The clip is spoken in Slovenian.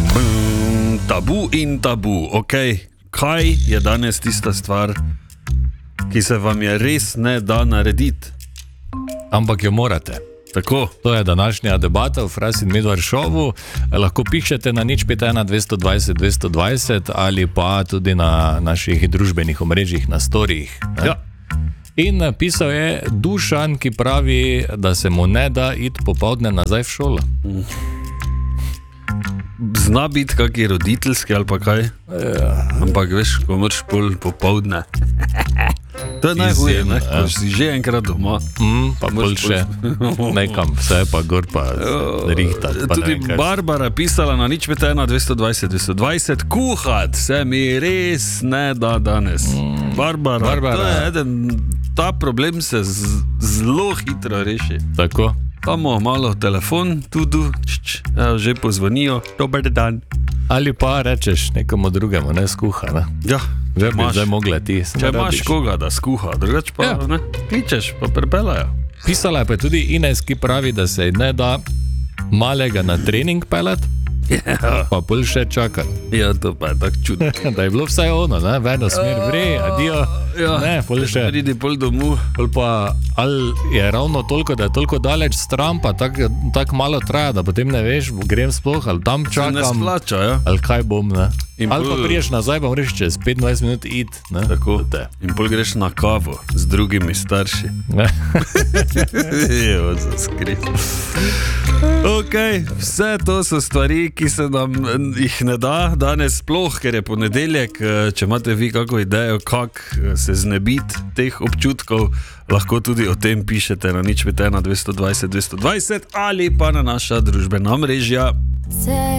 Tabu in tabu, ok. Kaj je danes tista stvar, ki se vam je res ne da narediti? Ampak jo morate. Tako. To je današnja debata v Fras in Medvard šovu. Lahko pišete na 051 220 220 ali pa tudi na naših družbenih omrežjih, na storijih. Ja. In napisal je Dušan, ki pravi, da se mu ne da iti popoldne nazaj v šolo. Zna biti kaki roditeljski ali pa kaj. Ampak veš, ko moraš pol popoldne. To je najhuje, ne? Ko si že enkrat doma. Pa bolj še nekam, vse pa gor pa rihtat. Tudi Barbara pisala na 051 220 220. Kuhat se mi res ne da danes. Barbara. To je eden, ta problem se zelo hitro reši. Tako. Samo malo telefon, že pozvonijo, dober dan. Ali pa rečeš nekomu drugemu, ne skuha, ne? Ja. Že bi zdaj mogla ti. Če imaš koga, da skuha, drugače pa ne, kličeš, pa prepelajo. Pisala je pa tudi Ines, ki pravi, da se ne da malega na trening pelat, pa pol še čakati. Ja, to pa je tako čudno. Da je bilo vsaj ono, ne, v eno smer, adijo, ne, pol še. Pridi pol domu. Pol pa, ali je ravno toliko, da je toliko daleč stran, pa tako malo traja, da potem ne veš, grem sploh, ali tam čakam. Se ne splača, ja. Ali kaj bom, ne. Ali pa priješ nazaj, pa moraš čez 25 minut iti, ne. Tako. In pol greš na kavo z drugimi starši. Evo, za skrit. Ok, vse to so stvari, ki se nam jih ne da danes sploh, ker je ponedeljek. Če imate vi kako idejo, kako se znebiti teh občutkov, lahko tudi o tem pišete na 051 220 220 ali pa na naša družbena omrežja.